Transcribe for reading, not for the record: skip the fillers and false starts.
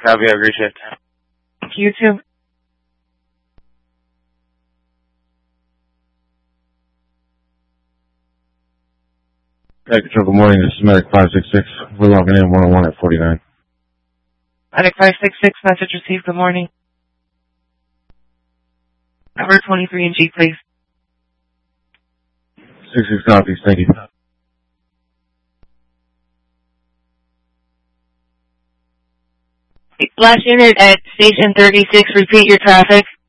Copy, have a great shift. You too. Hey, Control, good morning. This is Medic 566. We're logging in 101 at 49. Medic 566, message received. Good morning. Number 23 in G, please. 66 copies, thank you. Last unit at station 36, repeat your traffic.